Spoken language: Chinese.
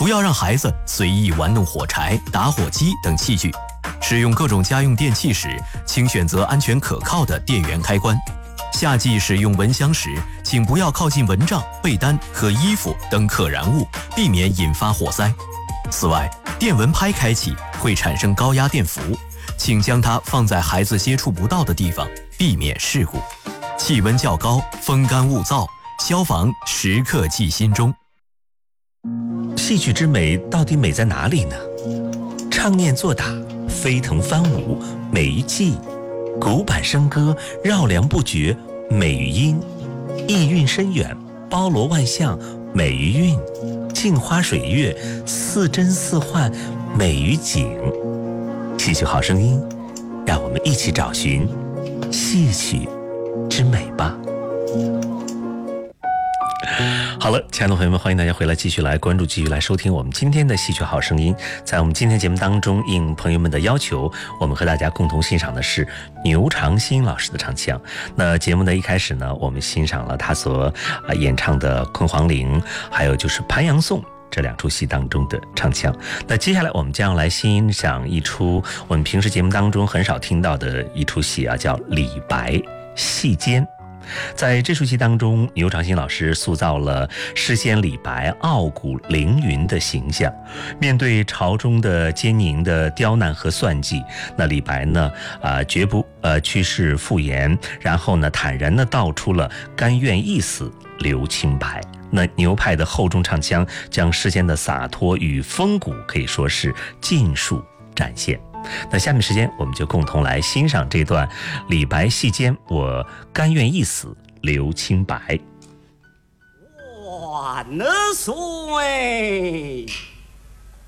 要让孩子随意玩弄火柴、打火机等器具。使用各种家用电器时，请选择安全可靠的电源开关。夏季使用蚊香时，请不要靠近蚊帐、被单和衣服等可燃物，避免引发火灾。此外，电蚊拍开启会产生高压电伏，请将它放在孩子接触不到的地方，避免事故。气温较高，风干物燥，消防时刻记心中。 戏曲之美到底美在哪里呢？唱念做打，飞腾翻舞，美于技；古板笙歌，绕梁不绝，美于音；意蕴深远，包罗万象，美于韵；镜花水月，似真似幻，美于景。戏曲好声音，让我们一起找寻戏曲之美吧。好了，亲爱的朋友们，欢迎大家回来，继续来关注，继续来收听我们今天的戏曲好声音。在我们今天节目当中，应朋友们的要求，我们和大家共同欣赏的是牛长新老师的唱腔。那节目的一开始呢，我们欣赏了他所演唱的《昆黄陵》，还有就是《盘阳颂》这两出戏当中的唱腔。那接下来我们将来欣赏一出我们平时节目当中很少听到的一出戏啊，叫《李白戏监》。在这出戏当中，牛长新老师塑造了诗仙李白傲骨凌云的形象。面对朝中的奸佞的刁难和算计，那李白呢绝不去世复言，然后呢坦然地道出了甘愿一死留清白。那牛派的厚重唱腔将诗仙的洒脱与风骨可以说是尽数展现。那下面时间我们就共同来欣赏这段李白戏监我甘愿一死留清白。 万岁！